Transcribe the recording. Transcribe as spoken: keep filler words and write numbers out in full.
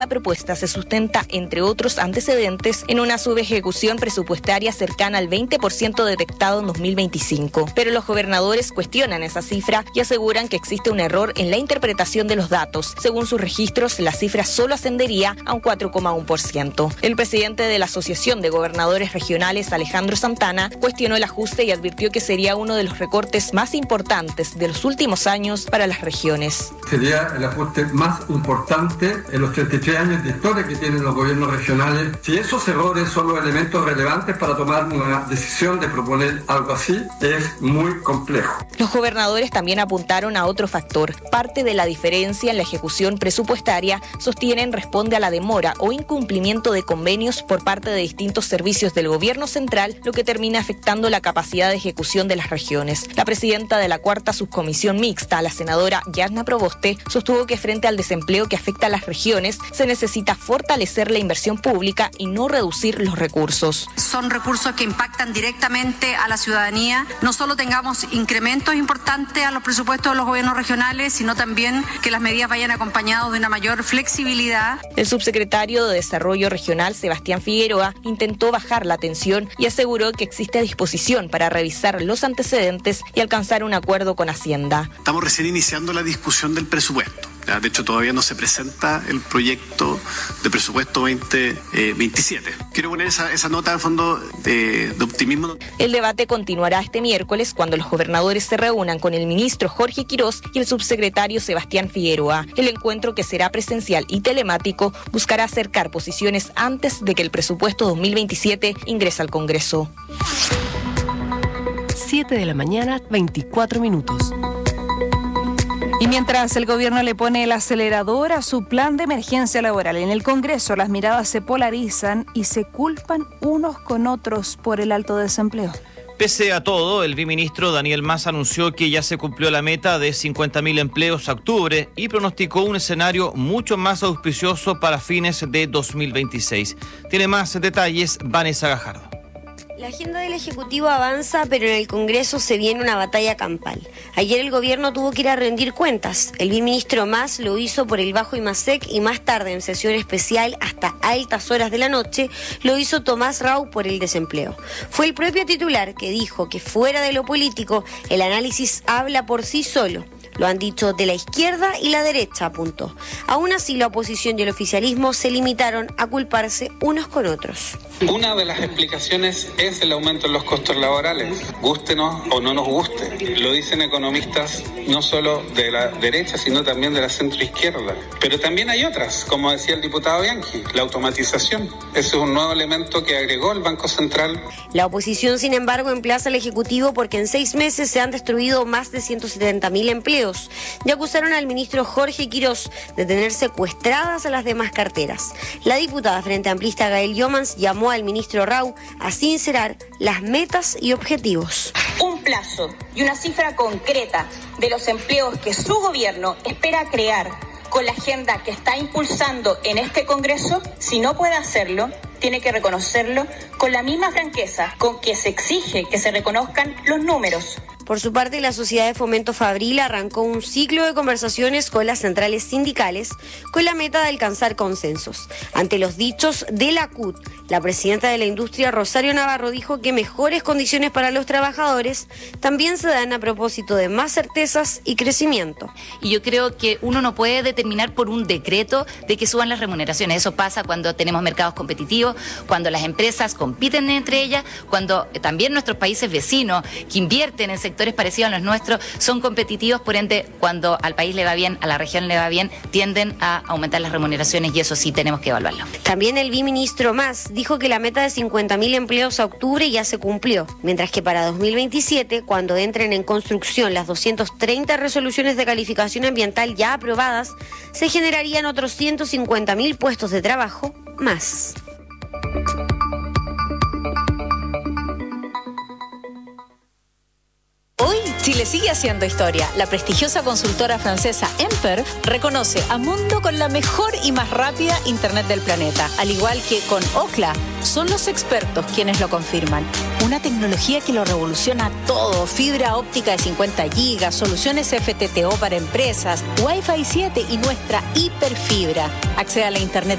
propuesta se sustenta, entre otros antecedentes, en una subejecución presupuestaria cercana al veinte por ciento detectado en dos mil veinticinco. Pero los gobernadores cuestionan esa cifra y aseguran que existe un error en la interpretación de los datos. Según sus registros, la cifra solo ascendería a un cuatro coma uno por ciento. El presidente de la Asociación de Gobernadores Regionales, Alejandro Santana, cuestionó el ajuste y advirtió que sería uno de los recortes más importantes de los últimos años para las regiones. Sería el ajuste más importante en los treinta y tres años de historia que tienen los gobiernos regionales. Si esos errores son los elementos relevantes para tomar una decisión de proponer algo así, es muy complejo. Los gobernadores también apuntaron a otro factor. Parte de la diferencia en la ejecución presupuestaria, sostienen, responde a la demora o incumplimiento de convenios por parte de distintos servicios del gobierno central, lo que termina afectando la capacidad de ejecución de las regiones. La presidenta de la cuarta subcomisión mixta, la senadora Yasna Proboste, sostuvo que frente al desempleo que afecta a las regiones, se necesita fortalecer la inversión pública y no reducir los recursos. Son recursos que impactan directamente a la ciudadanía. No solo tengamos incrementos importantes a los presupuestos de los gobiernos regionales, sino también que las medidas vayan acompañadas de una mayor flexibilidad. El subsecretario de Desarrollo Regional, Sebastián Figueroa, intentó bajar la tensión y aseguró que existe disposición para revisar los antecedentes y alcanzar un acuerdo con Hacienda. Estamos recién iniciando la discusión del presupuesto. De hecho, todavía no se presenta el proyecto de presupuesto veinte veintisiete. Quiero poner esa, esa nota al fondo de, de optimismo. El debate continuará este miércoles cuando los gobernadores se reúnan con el ministro Jorge Quirós y el subsecretario Sebastián Figueroa. El encuentro, que será presencial y telemático, buscará acercar posiciones antes de que el presupuesto dos mil veintisiete ingrese al Congreso. siete de la mañana, veinticuatro minutos. Y mientras el gobierno le pone el acelerador a su plan de emergencia laboral, en el Congreso las miradas se polarizan y se culpan unos con otros por el alto desempleo. Pese a todo, el viceministro Daniel Mas anunció que ya se cumplió la meta de cincuenta mil empleos a octubre y pronosticó un escenario mucho más auspicioso para fines de dos mil veintiséis. Tiene más detalles Vanessa Gajardo. La agenda del Ejecutivo avanza, pero en el Congreso se viene una batalla campal. Ayer el gobierno tuvo que ir a rendir cuentas. El viceministro Mas lo hizo por el Bajo Imasec y más tarde, en sesión especial hasta altas horas de la noche, lo hizo Tomás Rau por el desempleo. Fue el propio titular que dijo que fuera de lo político, el análisis habla por sí solo. Lo han dicho de la izquierda y la derecha, apuntó. Aún así, la oposición y el oficialismo se limitaron a culparse unos con otros. Una de las explicaciones es el aumento en los costos laborales, gústenos o no nos guste. Lo dicen economistas no solo de la derecha, sino también de la centroizquierda. Pero también hay otras, como decía el diputado Bianchi, la automatización. Ese es un nuevo elemento que agregó el Banco Central. La oposición, sin embargo, emplaza al Ejecutivo porque en seis meses se han destruido más de ciento setenta mil empleos. Y acusaron al ministro Jorge Quirós de tener secuestradas a las demás carteras. La diputada Frente Amplista Gael Yomans llamó al ministro Rau a sincerar las metas y objetivos. Un plazo y una cifra concreta de los empleos que su gobierno espera crear con la agenda que está impulsando en este Congreso. Si no puede hacerlo, tiene que reconocerlo con la misma franqueza con que se exige que se reconozcan los números. Por su parte, la Sociedad de Fomento Fabril arrancó un ciclo de conversaciones con las centrales sindicales con la meta de alcanzar consensos. Ante los dichos de la C U T, la presidenta de la industria, Rosario Navarro, dijo que mejores condiciones para los trabajadores también se dan a propósito de más certezas y crecimiento. Y yo creo que uno no puede determinar por un decreto de que suban las remuneraciones. Eso pasa cuando tenemos mercados competitivos, cuando las empresas compiten entre ellas, cuando también nuestros países vecinos que invierten en sectores parecidos a los nuestros son competitivos, por ende, cuando al país le va bien, a la región le va bien, tienden a aumentar las remuneraciones y eso sí tenemos que evaluarlo. También el viceministro Mas dijo que la meta de cincuenta mil empleos a octubre ya se cumplió, mientras que para dos mil veintisiete, cuando entren en construcción las doscientas treinta resoluciones de calificación ambiental ya aprobadas, se generarían otros ciento cincuenta mil puestos de trabajo más. Hoy, Chile sigue haciendo historia. La prestigiosa consultora francesa Emper reconoce a Mundo con la mejor y más rápida Internet del planeta. Al igual que con Ookla, son los expertos quienes lo confirman. Una tecnología que lo revoluciona todo. Fibra óptica de cincuenta gigas, soluciones F T T O para empresas, Wi-Fi siete y nuestra hiperfibra. Accede a la Internet